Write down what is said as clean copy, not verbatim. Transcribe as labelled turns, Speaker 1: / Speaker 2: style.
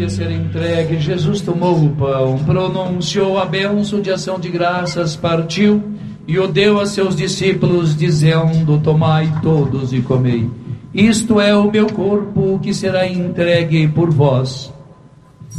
Speaker 1: de ser entregue, Jesus tomou o pão, pronunciou a bênção de ação de graças, partiu e o deu a seus discípulos, dizendo: tomai todos e comei. Isto é o meu corpo que será entregue por vós.